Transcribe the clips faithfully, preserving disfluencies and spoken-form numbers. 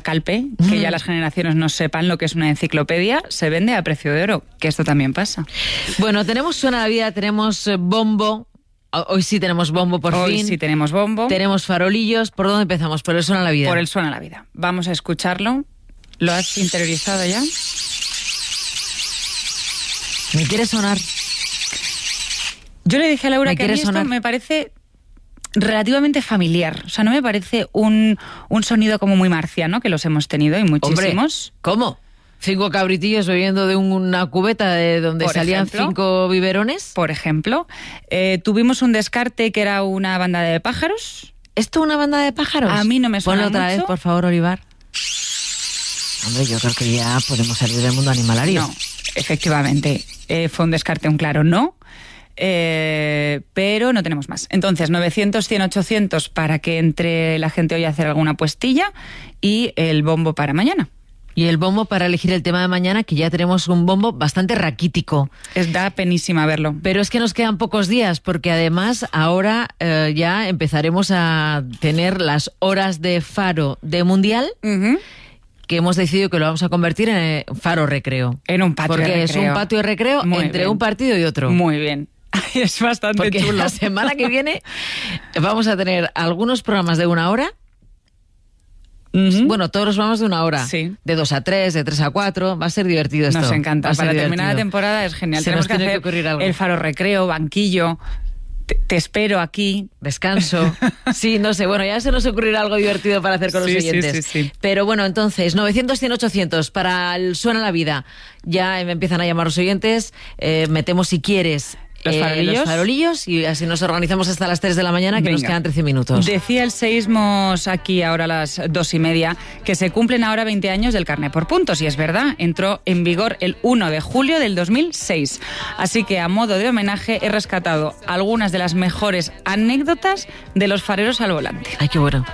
Calpe, que mm. ya las generaciones no sepan lo que es una enciclopedia, se vende a precio de oro, que esto también pasa. Bueno, tenemos Suena la Vida, tenemos bombo. Hoy sí tenemos bombo por Hoy fin. Hoy sí tenemos bombo. Tenemos farolillos. ¿Por dónde empezamos? Por el Suena la Vida. Por el Suena la Vida. Vamos a escucharlo. ¿Lo has interiorizado ya? ¿Me quiere sonar? Yo le dije a Laura que a mí esto me parece relativamente familiar. O sea, no me parece un, un sonido como muy marciano, que los hemos tenido y muchísimos. Hombre, ¿cómo? ¿Cinco cabritillos bebiendo de una cubeta de donde por salían ejemplo, cinco biberones? Por ejemplo. Eh, tuvimos un descarte que era una banda de pájaros. ¿Esto una banda de pájaros? A mí no me suena Ponlo otra mucho. vez, por favor, Olivar. Hombre, yo creo que ya podemos salir del mundo animalario. No, efectivamente. Eh, fue un descarte, un claro no. Eh, pero no tenemos más. Entonces, novecientos, cien, ochocientos para que entre la gente hoy a hacer alguna puestilla y el bombo para mañana. Y el bombo para elegir el tema de mañana, que ya tenemos un bombo bastante raquítico. Es da penísima verlo. Pero es que nos quedan pocos días, porque además ahora eh, ya empezaremos a tener las horas de faro de Mundial, uh-huh. que hemos decidido que lo vamos a convertir en faro recreo. En un patio porque de recreo. Porque es un patio de recreo Muy entre bien. un partido y otro. Muy bien. Es bastante porque chulo. La semana que viene vamos a tener algunos programas de una hora. Uh-huh. Bueno, todos los programas de una hora. Sí. De dos a tres, de tres a cuatro. Va a ser divertido esto. Nos encanta. Para divertido. terminar la temporada es genial. Se Tenemos nos que tiene hacer que ocurrir algo. El faro recreo, banquillo. Te, te espero aquí. Descanso. Sí, no sé. Bueno, ya se nos ocurrirá algo divertido para hacer con sí, los oyentes. Sí, sí, sí. Pero bueno, entonces, novecientos, cien, ochocientos para el Suena la Vida. Ya me empiezan a llamar los oyentes. Eh, metemos, si quieres, Los farolillos. Eh, los farolillos y así nos organizamos hasta las tres de la mañana, que Venga. Nos quedan trece minutos. Decía el Seismos aquí ahora a las dos y media que se cumplen ahora veinte años del carné por puntos, y es verdad, entró en vigor el uno de julio del dos mil seis. Así que a modo de homenaje he rescatado algunas de las mejores anécdotas de los fareros al volante. Ay, qué bueno.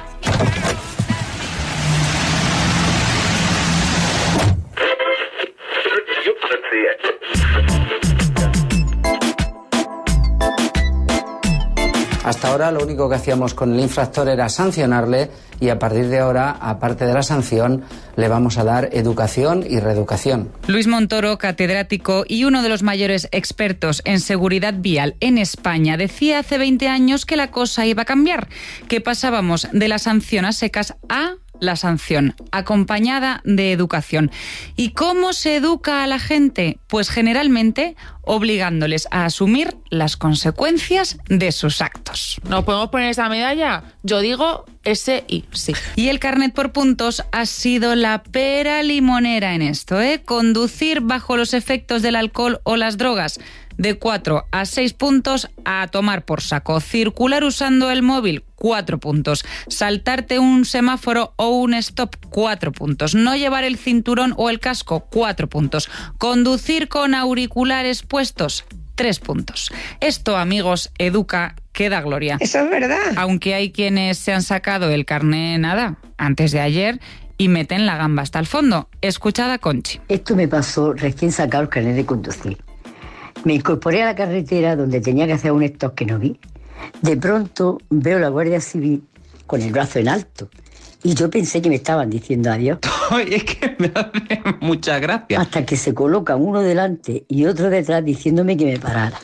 Hasta ahora lo único que hacíamos con el infractor era sancionarle, y a partir de ahora, aparte de la sanción, le vamos a dar educación y reeducación. Luis Montoro, catedrático y uno de los mayores expertos en seguridad vial en España, decía hace veinte años que la cosa iba a cambiar, que pasábamos de la sanción a secas a la sanción, acompañada de educación. ¿Y cómo se educa a la gente? Pues generalmente obligándoles a asumir las consecuencias de sus actos. ¿Nos podemos poner esa medalla? Yo digo ese y sí. Y el carnet por puntos ha sido la pera limonera en esto, ¿eh? Conducir bajo los efectos del alcohol o las drogas, de cuatro a seis puntos, a tomar por saco. Circular usando el móvil, cuatro puntos. Saltarte un semáforo o un stop, cuatro puntos. No llevar el cinturón o el casco, cuatro puntos. Conducir con auriculares puestos, tres puntos. Esto, amigos, educa, que da gloria. Eso es verdad. Aunque hay quienes se han sacado el carné, nada, antes de ayer, y meten la gamba hasta el fondo. Escuchad a Conchi. Esto me pasó recién sacado el carnet de conducir. Me incorporé a la carretera donde tenía que hacer un stop que no vi. De pronto veo la Guardia Civil con el brazo en alto. Y yo pensé que me estaban diciendo adiós. Es que me hace mucha gracia. Hasta que se colocan uno delante y otro detrás diciéndome que me parara.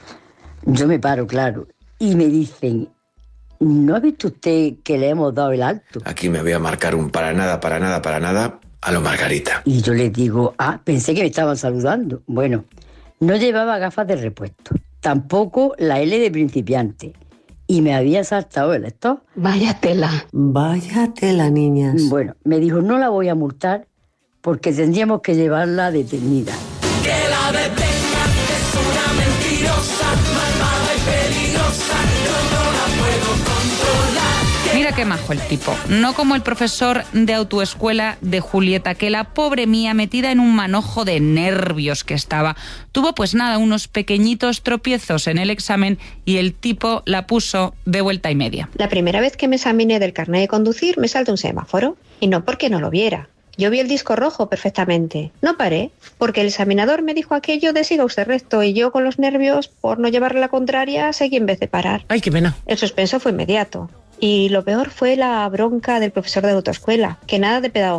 Yo me paro, claro. Y me dicen, ¿no ha visto usted que le hemos dado el alto? Aquí me voy a marcar un para nada, para nada, para nada a lo Margarita. Y yo les digo, ah, pensé que me estaban saludando. Bueno, no llevaba gafas de repuesto, tampoco la L de principiante, y me había saltado el stop. Vaya tela. Vaya tela, niñas. Bueno, me dijo, no la voy a multar porque tendríamos que llevarla detenida. Que la detengan, que es una mentirosa, malvada y peligrosa, yo no la puedo controlar. Mira qué majo el tipo. No como el profesor de autoescuela de Julieta, que la pobre mía, metida en un manojo de nervios que estaba, tuvo pues nada, unos pequeñitos tropiezos en el examen y el tipo la puso de vuelta y media. La primera vez que me examiné del carnet de conducir me saltó un semáforo, y no porque no lo viera. Yo vi el disco rojo perfectamente. No paré, porque el examinador me dijo aquello de siga usted recto, y yo con los nervios, por no llevarle la contraria, seguí en vez de parar. ¡Ay, qué pena! El suspenso fue inmediato. Y lo peor fue la bronca del profesor de autoescuela, que nada de pedagogía